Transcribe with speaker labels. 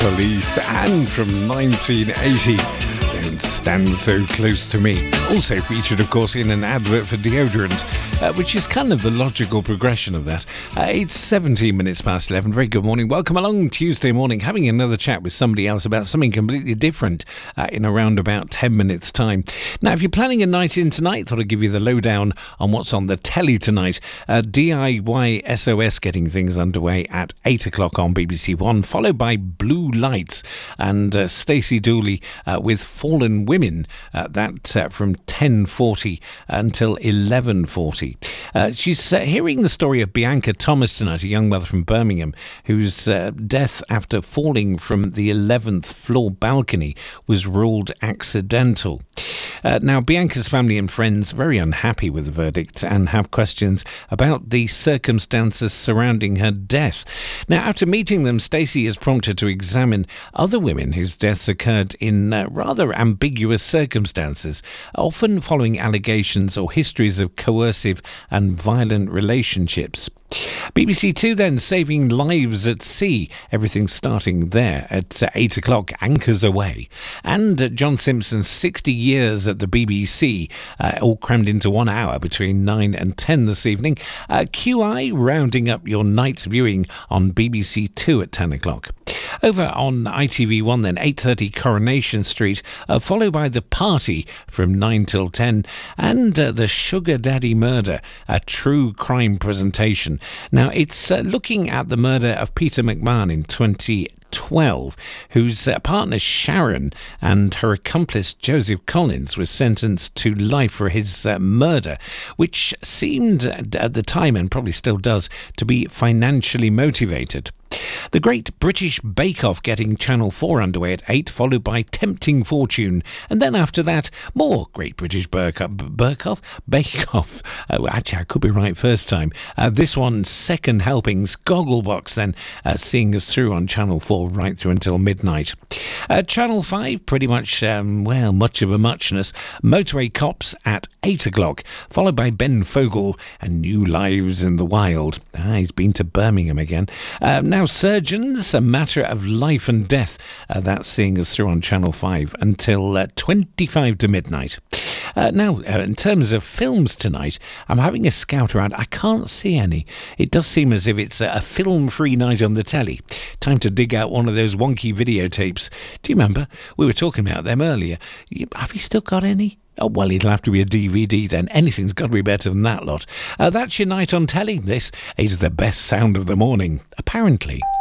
Speaker 1: Police, and from 1980, Don't Stand So Close to Me. Also featured, of course, in an advert for deodorant, which is kind of the logical progression of that. It's 17 minutes past 11. Very good morning. Welcome along Tuesday morning, having another chat with somebody else about something completely different in around about 10 minutes' time. Now, if you're planning a night in tonight, thought I'd give you the lowdown on what's on the telly tonight. DIY SOS getting things underway at 8 o'clock on BBC One, followed by Blue Lights and Stacey Dooley with Fallen Women, from 10:40 until 11:40. She's hearing the story of Bianca Thomas tonight, a young mother from Birmingham, whose death after falling from the 11th floor balcony was ruled accidental. Now, Bianca's family and friends are very unhappy with the verdict and have questions about the circumstances surrounding her death. Now, after meeting them, Stacey is prompted to examine other women whose deaths occurred in rather ambiguous circumstances, often following allegations or histories of coercive and violent relationships. BBC Two then, Saving Lives at Sea, everything starting there at 8 o'clock, Anchors Away. And John Simpson's 60 Years at the BBC, all crammed into 1 hour between 9 and 10 this evening. QI rounding up your night's viewing on BBC Two at 10 o'clock. Over on ITV1 then, 8:30 Coronation Street, followed by The Party from 9 till 10, and The Sugar Daddy Murder, a true crime presentation. Now, it's looking at the murder of Peter McMahon in 2012, whose partner Sharon and her accomplice Joseph Collins was sentenced to life for his murder, which seemed at the time, and probably still does, to be financially motivated. The Great British Bake Off getting Channel 4 underway at 8, followed by Tempting Fortune. And then after that, more Great British Bake Off. Actually, I could be right first time. This one, Second Helpings, Gogglebox, then seeing us through on Channel 4 right through until midnight. Channel 5, pretty much, much of a muchness. Motorway Cops at 8 o'clock, followed by Ben Fogle and New Lives in the Wild. He's been to Birmingham again. Now, Surgeons, a matter of life and death. That's seeing us through on Channel 5 until 25 to midnight. Now, in terms of films tonight, I'm having a scout around. I can't see any. It does seem as if it's a film-free night on the telly. Time to dig out one of those wonky videotapes. Do you remember? We were talking about them earlier. Have you still got any? Oh, well, it'll have to be a DVD then. Anything's got to be better than that lot. That's your night on telly. This is the best sound of the morning, apparently.